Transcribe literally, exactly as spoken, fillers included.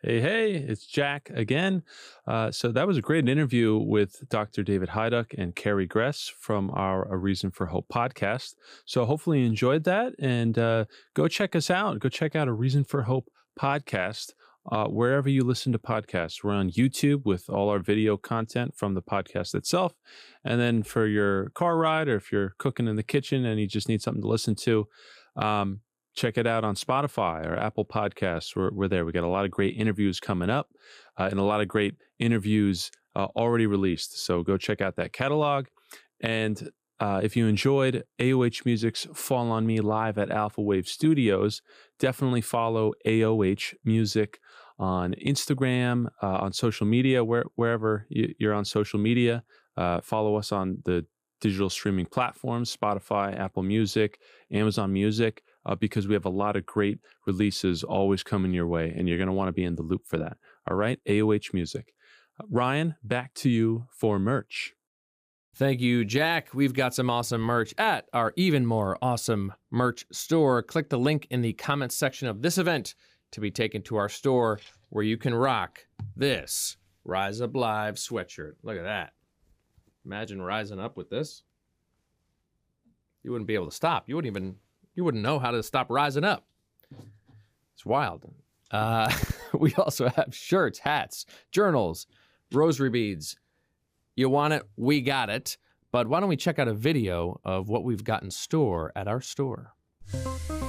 Hey, hey, it's Jack again. Uh, so that was a great interview with Doctor David Hyduck and Carrie Gress from our A Reason for Hope podcast. So hopefully you enjoyed that, and uh, go check us out. Go check out A Reason for Hope podcast uh, wherever you listen to podcasts. We're on YouTube with all our video content from the podcast itself. And then for your car ride, or if you're cooking in the kitchen and you just need something to listen to, um, check it out on Spotify or Apple Podcasts. We're, we're there. We got a lot of great interviews coming up uh, and a lot of great interviews uh, already released. So go check out that catalog. And uh, if you enjoyed A O H Music's Fall on Me live at Alpha Wave Studios, definitely follow A O H Music on Instagram, uh, on social media, where, wherever you, you're on social media. Uh, follow us on the digital streaming platforms, Spotify, Apple Music, Amazon Music, uh, because we have a lot of great releases always coming your way, and you're going to want to be in the loop for that. All right, A O H Music. Uh, Ryan, back to you for merch. Thank you, Jack. We've got some awesome merch at our even more awesome merch store. Click the link in the comments section of this event to be taken to our store where you can rock this Rise Up Live sweatshirt. Look at that. Imagine rising up with this. You wouldn't be able to stop. You wouldn't even, you wouldn't know how to stop rising up. It's wild. Uh, we also have shirts, hats, journals, rosary beads. You want it? We got it. But why don't we check out a video of what we've got in store at our store?